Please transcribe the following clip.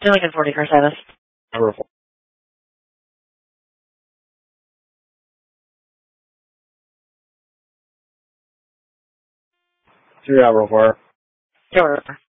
You're looking for car service. Number 4. Zero, 4. 0.